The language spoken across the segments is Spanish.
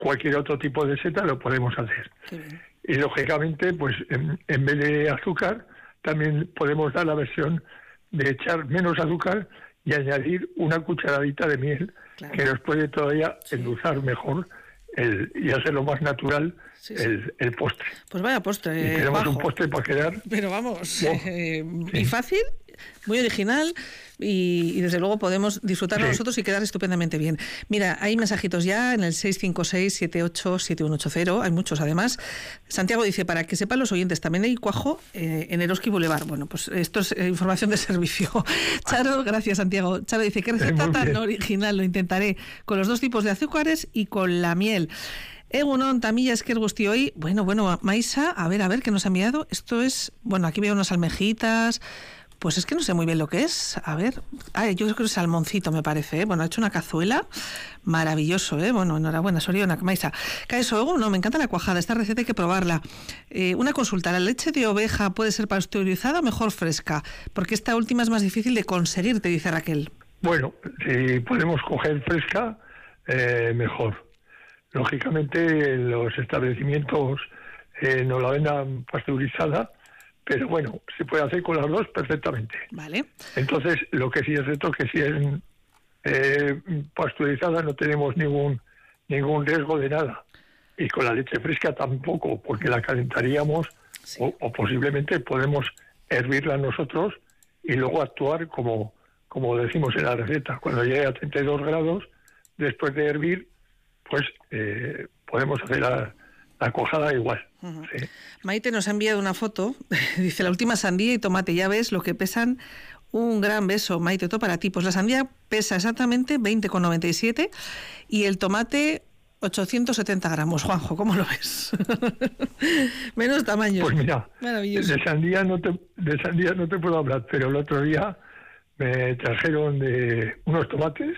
cualquier otro tipo de seta lo podemos hacer. Y lógicamente, pues en vez de azúcar, también podemos dar la versión de echar menos azúcar y añadir una cucharadita de miel, que nos puede todavía endulzar mejor y hacerlo más natural el postre. Pues vaya postre, y tenemos Juanjo. Un postre para quedar... Pero vamos, y fácil, muy original, y desde luego podemos disfrutarlo nosotros y quedar estupendamente bien. Mira, hay mensajitos ya en el 656-787180, hay muchos además. Santiago dice, para que sepan los oyentes, también hay cuajo en Eroski Boulevard. Bueno, pues esto es información de servicio. Charo, gracias Santiago. Charo dice, qué receta tan original, lo intentaré, con los 2 tipos de azúcares y con la miel. Egunon, tamilla esker guzti hoy. Bueno, Maisa, a ver, ¿qué nos ha enviado? Esto es, bueno, aquí veo unas almejitas. Pues es que no sé muy bien lo que es. A ver, yo creo que es salmoncito, me parece, ¿eh? Bueno, ha hecho una cazuela, maravilloso, ¿eh? Bueno, enhorabuena, Soriona, Maisa. Caeso, no, me encanta la cuajada, esta receta hay que probarla. Una consulta, ¿la leche de oveja puede ser pasteurizada o mejor fresca? Porque esta última es más difícil de conseguir, te dice Raquel. Bueno, si podemos coger fresca, mejor. Lógicamente, los establecimientos no la vendan pasteurizada, pero bueno, se puede hacer con las dos perfectamente. Vale. Entonces, lo que sí es cierto que si es pasteurizada no tenemos ningún riesgo de nada. Y con la leche fresca tampoco, porque la calentaríamos o posiblemente podemos hervirla nosotros y luego actuar como decimos en la receta. Cuando llegue a 32 grados, después de hervir, pues podemos hacer la cuajada igual. Sí. Maite nos ha enviado una foto, dice, la última sandía y tomate, ya ves lo que pesan. Un gran beso, Maite, todo para ti. Pues la sandía pesa exactamente 20,97 y el tomate 870 gramos. Juanjo, ¿cómo lo ves? Menos tamaño. Pues mira, maravilloso. De sandía no te puedo hablar, pero el otro día me trajeron de unos tomates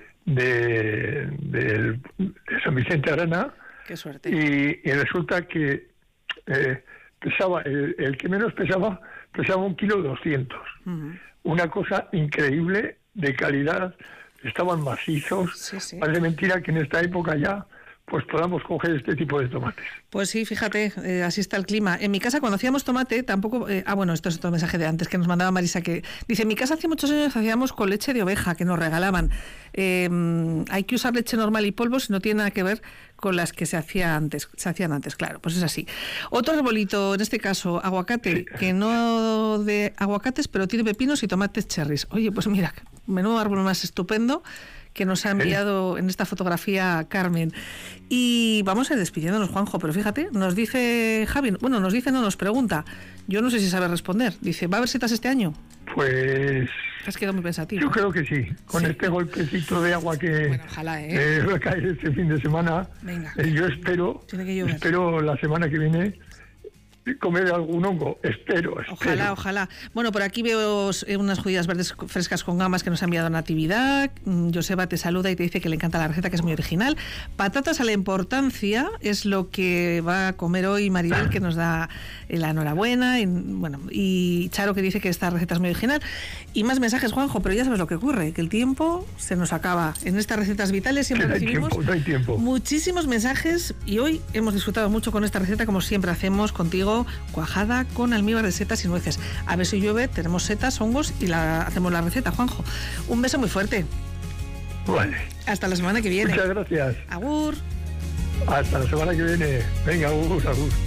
de San Vicente Arana. Qué suerte. Y resulta que pesaba, el que menos pesaba 1,2 kilos. Una cosa increíble de calidad, estaban macizos. Parece mentira que en esta época ya pues podamos coger este tipo de tomates. Pues sí, fíjate, así está el clima. En mi casa cuando hacíamos tomate tampoco... bueno, esto es otro mensaje de antes que nos mandaba Marisa, que dice, en mi casa hace muchos años hacíamos con leche de oveja, que nos regalaban. Hay que usar leche normal y polvo si no tiene nada que ver con las que se hacían antes, claro, pues es así. Otro arbolito, en este caso, aguacate, que no de aguacates, pero tiene pepinos y tomates cherries. Oye, pues mira, menudo árbol más estupendo que nos ha enviado en esta fotografía Carmen. Y vamos a ir despidiéndonos, Juanjo, pero fíjate, nos dice Javi, nos pregunta, yo no sé si sabe responder, dice, ¿va a haber setas este año? Pues... Has quedado muy pensativo. Yo creo que sí, con este golpecito de agua que ojalá, va a caer este fin de semana. Venga. Yo espero la semana que viene comer algún hongo, espero. Ojalá. Bueno, por aquí veo unas judías verdes frescas con gambas que nos ha enviado Natividad. Joseba te saluda y te dice que le encanta la receta, que es muy original. Patatas a la importancia es lo que va a comer hoy Maribel, que nos da la enhorabuena. Y Charo, que dice que esta receta es muy original. Y más mensajes, Juanjo, pero ya sabes lo que ocurre, que el tiempo se nos acaba. En estas recetas vitales siempre recibimos muchísimos mensajes y hoy hemos disfrutado mucho con esta receta, como siempre hacemos contigo, cuajada con almíbar de setas y nueces. A ver si llueve, tenemos setas, hongos y hacemos la receta, Juanjo. Un beso muy fuerte. Vale. Hasta la semana que viene. Muchas gracias. Agur. Hasta la semana que viene. Venga, agur.